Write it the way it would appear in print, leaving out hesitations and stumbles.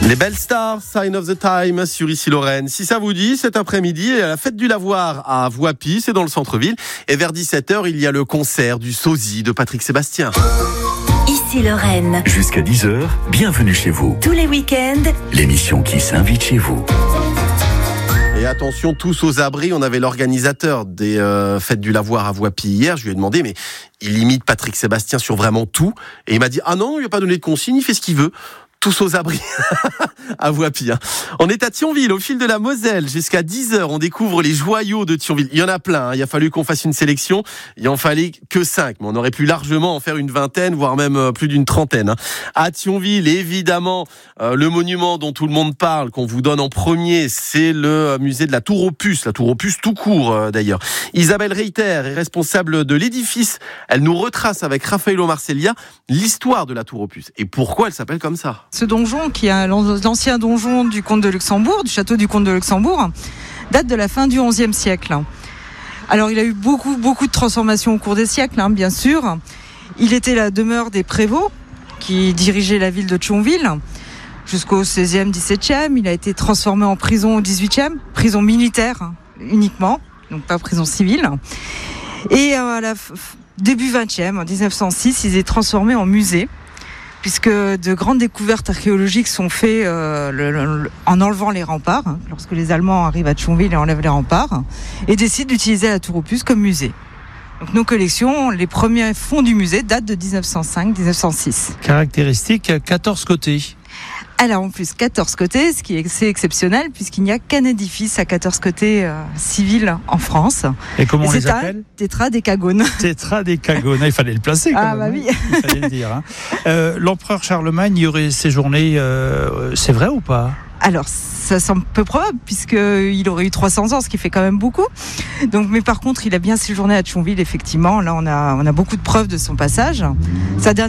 Les belles stars, Sign of the Time sur Ici Lorraine. Si ça vous dit, cet après-midi, à la fête du lavoir à Voipy, c'est dans le centre-ville. Et vers 17h, il y a le concert du sosie de Patrick Sébastien. Ici Lorraine. Jusqu'à 10h, bienvenue chez vous. Tous les week-ends, L'émission qui s'invite chez vous. Et attention, tous aux abris. On avait l'organisateur des fêtes du lavoir à Voipy hier. Je lui ai demandé, mais il imite Patrick Sébastien sur vraiment tout. Et il m'a dit, ah non, il lui a pas donné de consigne, il fait ce qu'il veut. Tous aux abris à Voipy. On est à Thionville, au fil de la Moselle. Jusqu'à 10h, on découvre les joyaux de Thionville. Il y en a plein. Il a fallu qu'on fasse une sélection. Il en fallait que 5. Mais on aurait pu largement en faire une vingtaine, voire même plus d'une trentaine. À Thionville, évidemment, le monument dont tout le monde parle, qu'on vous donne en premier, c'est le musée de la Tour aux Puces. La Tour aux Puces tout court, d'ailleurs. Isabelle Reiter est responsable de l'édifice. Elle nous retrace avec Raffaello Marceglia l'histoire de la Tour aux Puces. Et pourquoi elle s'appelle comme ça? Ce donjon, qui est l'ancien donjon du comte de Luxembourg, du château du comte de Luxembourg, date de la fin du XIe siècle. Alors il a eu beaucoup de transformations au cours des siècles, bien sûr. Il était la demeure des prévôts qui dirigeaient la ville de Thionville jusqu'au XVIe, XVIIe. Il a été transformé en prison au XVIIIe, prison militaire uniquement, donc pas prison civile. Et à la début XXe, en 1906, il est transformé en musée, puisque de grandes découvertes archéologiques sont faites en enlevant les remparts, lorsque les Allemands arrivent à Thionville et enlèvent les remparts, et décident d'utiliser la Tour aux Puces comme musée. Donc nos collections, les premiers fonds du musée datent de 1905-1906. Caractéristique, 14 côtés. Alors en plus 14 côtés, ce qui est assez exceptionnel puisqu'il n'y a qu'un édifice à 14 côtés civil en France. Et comment on les appelle ? Tétradécagone. Tétradécagone, il fallait le placer quand même. Ah bah oui. Il fallait le dire. L'empereur Charlemagne y aurait séjourné, c'est vrai ou pas ? Alors, ça semble peu probable, puisqu'il aurait eu 300 ans, ce qui fait quand même beaucoup. Donc, mais par contre, il a bien séjourné à Thionville, effectivement. Là, on a beaucoup de preuves de son passage. Sa dernière